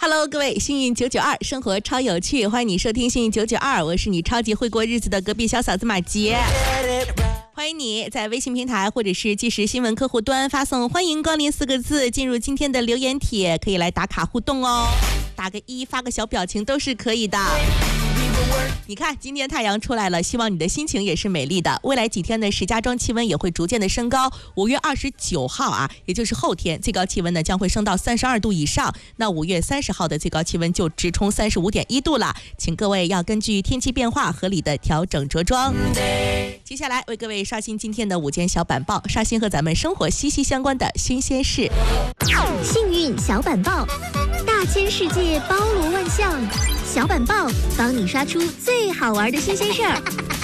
Hello， 各位，幸运992生活超有趣，欢迎你收听幸运992，我是你超级会过日子的隔壁小嫂子马杰。欢迎你在微信平台或者是即时新闻客户端发送欢迎光临4个字进入今天的留言帖，可以来打卡互动哦，打个1发个小表情都是可以的。你看今天太阳出来了，希望你的心情也是美丽的。未来几天呢，石家庄气温也会逐渐的升高，5月29号啊，也就是后天，最高气温呢将会升到32度以上，那5月30号的最高气温就直冲35.1度了，请各位要根据天气变化合理的调整着装。接下来为各位刷新今天的5件小板报，刷新和咱们生活息息相关的新鲜事。 幸运小板报，大千世界包罗万象，小板报帮你刷出最好玩的新鲜事儿。